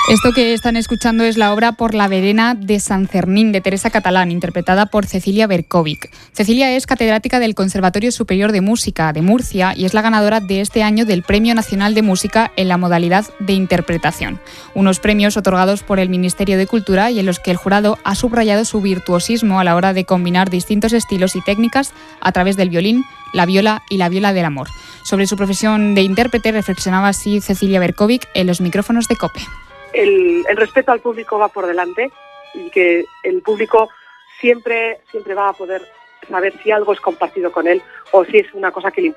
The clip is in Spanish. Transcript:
Esto que están escuchando es la obra Por la verena de San Cernín, de Teresa Catalán, interpretada por Cecilia Berkovic. Cecilia es catedrática del Conservatorio Superior de Música de Murcia y es la ganadora de este año del Premio Nacional de Música en la modalidad de interpretación. Unos premios otorgados por el Ministerio de Cultura y en los que el jurado ha subrayado su virtuosismo a la hora de combinar distintos estilos y técnicas a través del violín, la viola y la viola del amor. Sobre su profesión de intérprete reflexionaba así Cecilia Berkovic en los micrófonos de COPE. El respeto al público va por delante y que el público siempre va a poder saber si algo es compartido con él o si es una cosa que le